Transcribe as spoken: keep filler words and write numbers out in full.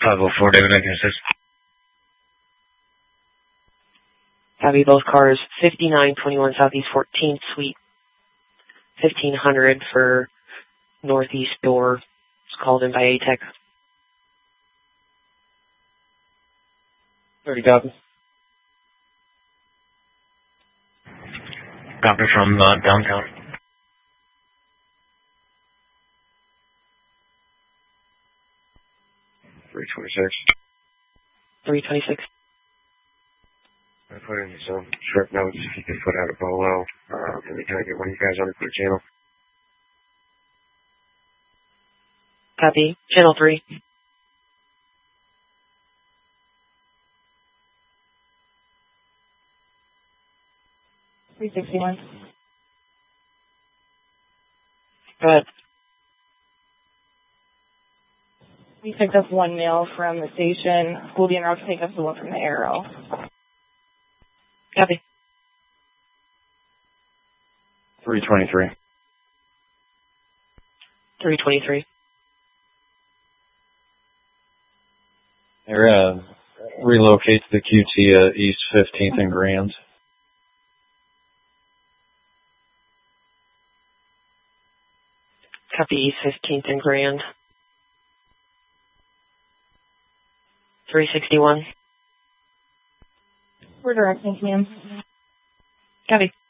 five oh four, David, I can assist. Copy, both cars, fifty-nine twenty-one Southeast fourteenth Suite, fifteen hundred for Northeast door. It's called in by A TEC. thirty copy. Copy from uh, downtown. three twenty-six. three twenty-six. I put in some short notes if you can put out a bolo. Uh, can we kind of get one of you guys on the quick channel? Copy. Channel three. three sixty-one. Go ahead. We picked up one mail from the station. We'll be en route to pick up the one from the Arrow. Copy. three twenty-three. three twenty-three. They're, uh, relocate to the Q T uh, East fifteenth and Grand. Copy, East fifteenth and Grand. three sixty-one. We're directing, ma'am. Copy.